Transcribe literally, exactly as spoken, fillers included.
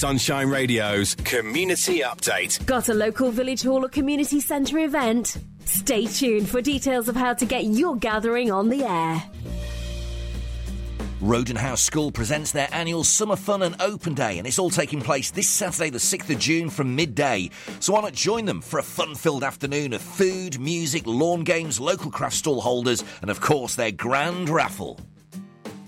Sunshine Radio's Community Update. Got a local village hall or community centre event? Stay tuned for details of how to get your gathering on the air. Roden House School presents their annual Summer Fun and Open Day, and it's all taking place this Saturday the sixth of June from midday. So why not join them for a fun-filled afternoon of food, music, lawn games, local craft stall holders and of course their grand raffle.